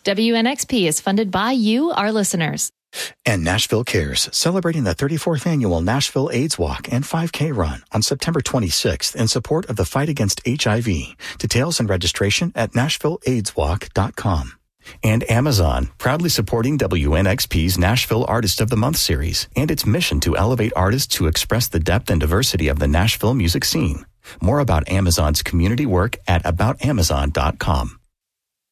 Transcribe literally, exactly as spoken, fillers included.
W N X P is funded by you, our listeners. And Nashville Cares, celebrating the thirty-fourth annual Nashville AIDS Walk and five K Run on September twenty-sixth in support of the fight against H I V. Details and registration at nashville aids walk dot com. And Amazon, proudly supporting W N X P's Nashville Artist of the Month series and its mission to elevate artists who express the depth and diversity of the Nashville music scene. More about Amazon's community work at about amazon dot com.